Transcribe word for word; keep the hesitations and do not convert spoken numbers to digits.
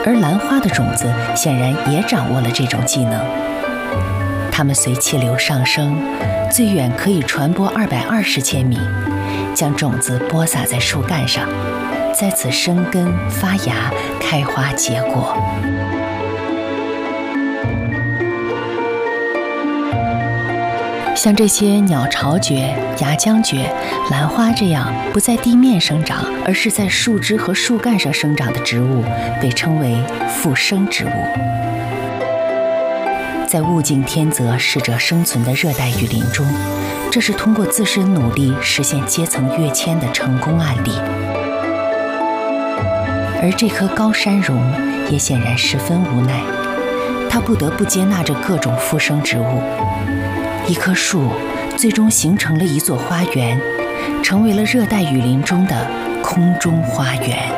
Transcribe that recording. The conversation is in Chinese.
而兰花的种子显然也掌握了这种技能。它们随气流上升，最远可以传播二百二十千米，将种子播撒在树干上，在此生根发芽、开花结果。像这些鸟巢蕨、牙浆蕨、兰花这样不在地面生长，而是在树枝和树干上生长的植物，被称为附生植物。在物竞天择、适者生存的热带雨林中，这是通过自身努力实现阶层跃迁的成功案例。而这棵高山榕也显然十分无奈，它不得不接纳着各种附生植物。一棵树最终形成了一座花园，成为了热带雨林中的空中花园。